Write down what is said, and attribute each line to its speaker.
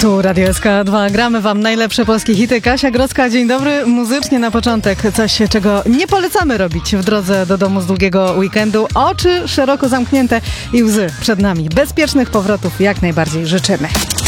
Speaker 1: Tu Radio SK2. Gramy wam najlepsze polskie hity. Kasia Grodzka, dzień dobry. Muzycznie na początek coś, czego nie polecamy robić w drodze do domu z długiego weekendu. Oczy szeroko zamknięte i łzy przed nami. Bezpiecznych powrotów jak najbardziej życzymy.